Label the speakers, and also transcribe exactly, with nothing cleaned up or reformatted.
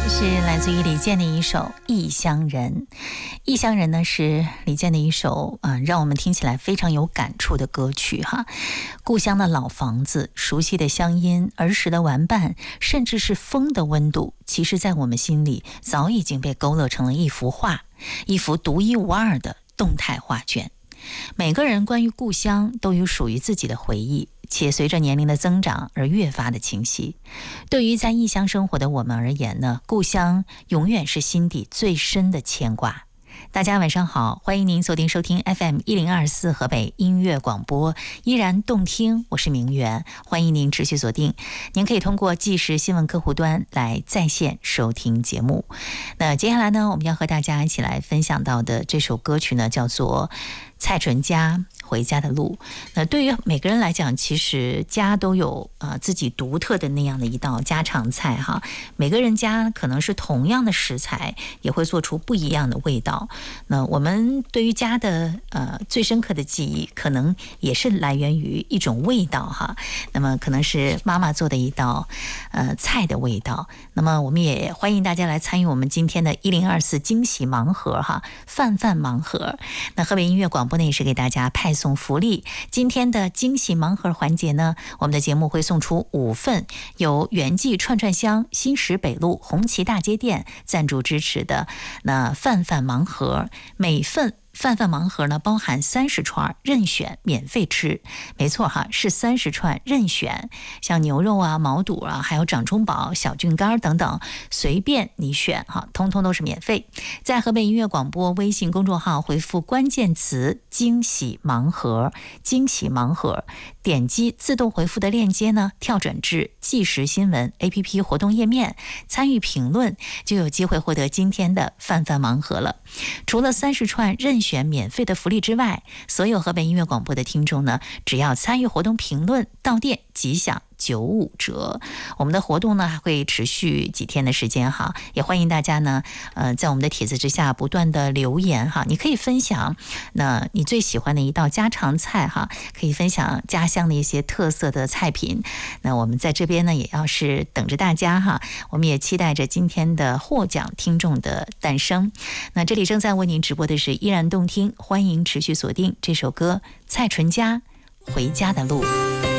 Speaker 1: 是来自于李健的一首《异乡人》。异乡人呢是李健的一首啊、呃，让我们听起来非常有感触的歌曲哈。故乡的老房子，熟悉的乡音，儿时的玩伴，甚至是风的温度，其实在我们心里早已经被勾勒成了一幅画，一幅独一无二的动态画卷。每个人关于故乡都有属于自己的回忆，且随着年龄的增长而越发的清晰。对于在异乡生活的我们而言呢，故乡永远是心底最深的牵挂。大家晚上好，欢迎您锁定收听 F M 一零二四河北音乐广播，依然动听，我是明媛，欢迎您持续锁定。您可以通过即时新闻客户端来在线收听节目。那接下来呢，我们要和大家一起来分享到的这首歌曲呢，叫做蔡淳佳回家的路。那对于每个人来讲，其实家都有呃自己独特的那样的一道家常菜哈。每个人家可能是同样的食材，也会做出不一样的味道。那我们对于家的呃最深刻的记忆，可能也是来源于一种味道哈。那么可能是妈妈做的一道呃菜的味道。那么我们也欢迎大家来参与我们今天的一零二四惊喜盲盒哈，饭饭盲盒。那河北音乐广播呢也是给大家派送福利。今天的惊喜盲盒环节呢，我们的节目会送出五份由元记串串香新石北路红旗大街店赞助支持的那饭饭盲盒，每份饭饭盲盒呢包含三十串任选免费吃，没错哈，是三十串任选，像牛肉啊、毛肚啊，还有掌中宝、小菌干等等，随便你选哈，通通都是免费。在河北音乐广播微信公众号回复关键词惊喜盲盒，惊喜盲盒，点击自动回复的链接呢，跳转至即时新闻 A P P 活动页面，参与评论就有机会获得今天的饭饭盲盒了。除了三十串任选免费的福利之外，所有河北音乐广播的听众呢，只要参与活动评论到店即享九五折。我们的活动呢还会持续几天的时间哈，也欢迎大家呢呃在我们的帖子之下不断的留言哈，你可以分享那你最喜欢的一道家常菜哈，可以分享家乡的一些特色的菜品。那我们在这边呢也要是等着大家哈，我们也期待着今天的获奖听众的诞生。那这里正在为您直播的是依然动听，欢迎持续锁定这首歌蔡淳佳回家的路。